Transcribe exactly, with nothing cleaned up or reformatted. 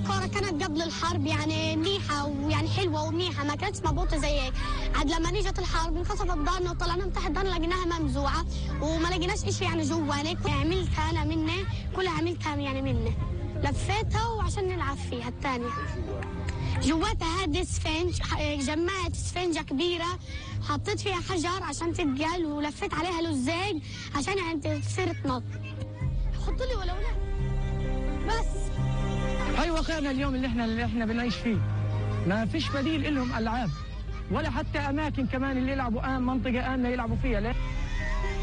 الكوره كانت قبل الحرب يعني منيحه ويعني حلوه ومنيحه، ما كانتش مضبوطه زي هيك. عاد لما نجت الحرب انخسفت دارنا وطلعنا من تحت دارنا لقيناها ممزوعه وما لقيناش شيء يعني جوا. عملتها انا مني كلها، عملتها يعني مني، لفيتها وعشان نلعب فيها الثانيه. جواتها هذه اسفنج، جمعت اسفنجه كبيره حطيت فيها حجر عشان تتقل ولفيت عليها لزاج عشان يعني تصير تنط. حط لي ولو لا بس. هاي واقعنا اليوم اللي احنا اللي احنا بنعيش فيه. ما فيش بديل لهم العاب ولا حتى اماكن كمان اللي يلعبوا آم منطقه امنه يلعبوا فيها. ليه؟